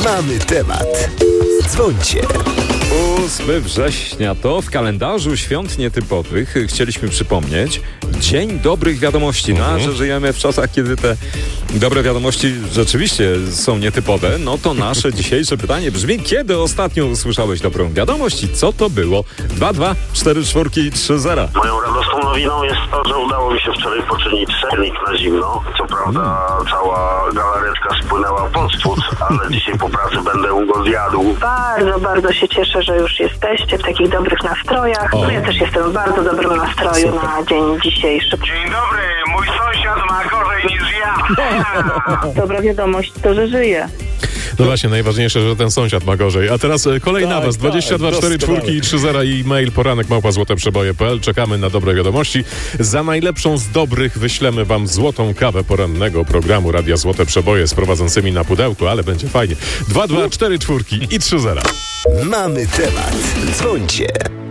Mamy temat. Dzwońcie. 8 września to w kalendarzu świąt nietypowych chcieliśmy przypomnieć Dzień Dobrych Wiadomości. No, a że żyjemy w czasach, kiedy te dobre wiadomości rzeczywiście są nietypowe, no to nasze dzisiejsze pytanie brzmi: kiedy ostatnio usłyszałeś dobrą wiadomość i co to było? 22443. Moją radosną nowiną jest to, że udało mi się wczoraj poczynić sernik na zimno. Co prawda cała galaretka spłynęła pod spód, ale dzisiaj po pracy będę go zjadł. Bardzo się cieszę, że już jesteście w takich dobrych nastrojach. No ja też jestem w bardzo dobrym nastroju na dzień dzisiejszy. Dzień dobry, mój sąsiad ma gorzej niż ja. Dobra wiadomość to, że żyję. No właśnie, najważniejsze, że ten sąsiad ma gorzej. A teraz kolejna was, 22443 i mail poranek@złoteprzeboje.pl. Czekamy na dobre wiadomości. Za najlepszą z dobrych wyślemy wam złotą kawę porannego programu Radia Złote Przeboje z prowadzącymi na pudełku, ale będzie fajnie. 22443 i 30. Mamy temat. Dzwońcie.